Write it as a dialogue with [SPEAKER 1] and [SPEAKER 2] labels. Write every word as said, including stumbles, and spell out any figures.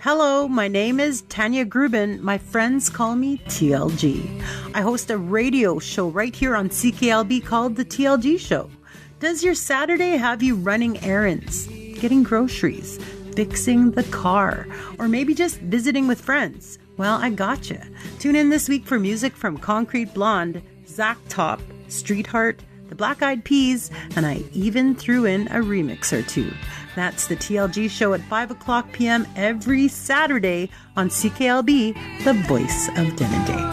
[SPEAKER 1] Hello, my name is Tanya Grubin. My friends call me T L G. I host a radio show right here on C K L B called The T L G Show. Does your Saturday have you running errands, getting groceries, fixing the car, or maybe just visiting with friends? Well, I gotcha. Tune in this week for music from Concrete Blonde, Zach Top, Streetheart, the Black Eyed Peas, and I even threw in a remix or two. That's the T L G Show at five o'clock p.m. every Saturday on C K L B, the voice of Denendeh.